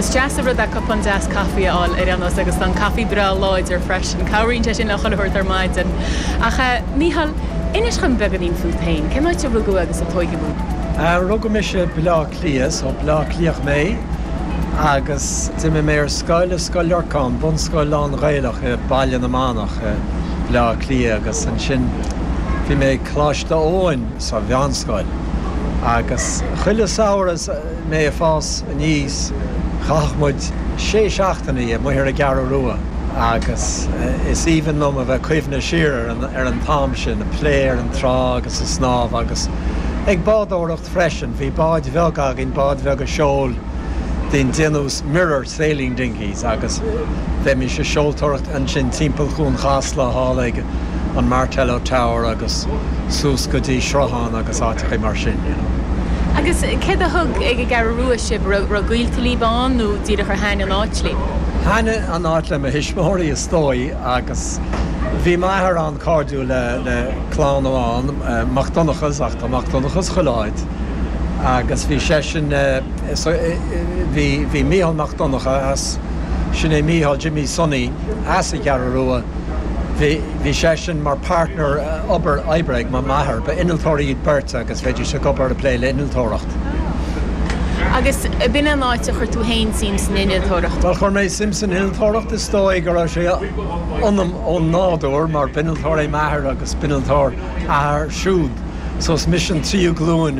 Tá deasa rud a cuppan deas caí áil ar annos agus an caí bra láid ar freisin cabhríonn te sin le choirt ar maidin. Acha míhall inis chun beganín fuútain, Cemáid te rugú agus a toige bú? Rugú me se blá lías ó blá líoch mé agus ti mé mé ar scoile scoilorcán, bun scoilán réilech bailin amánach blá lí agus an sin bhí mé chláiste óin sa bheanscoil. Agus chuile saoras mé fás níos chachmuid 6-8 muir a gar ruaa agus is even nom a bheith cuimhna siar ar an tám sin a pléir an trá agus a snáb agus ag bádóireacht freisin bhí báid bheagag in bád bheag a seol den déanús mirror sailing dinghies agus bheith mi se seoltóireacht an sin timppel chun chasla hálaige an Martello Tower agus sús go dtí sreochán agus áiticha mar sin. Agus cé a thug ag gar ruúa sib ragúilta líbán nó díad chu haine an áitlí? Haine an áitlim a hisismóirí is dói agus bhí maithar an cardú le chláánháin Macdonachas ach tá Macdonachas choláid agus bhí sé sin bhí míhall Macdonacha as sin é míhall Jimmy Sonny as a gar ruúa Bhí sé sin mar partner obair Ibreig má maithar be inaltóirí bert agus bheidir se gobar a pléile inaltóireacht. Agus bin an áite chuir tú hain Simpson inaltóireacht? Well chur méid Simpson inaltóireacht is dói go raibh sé ionam ón nádúir mar binaltóirí maithar agus binaltóir athar siúd. So is mission tríú glúin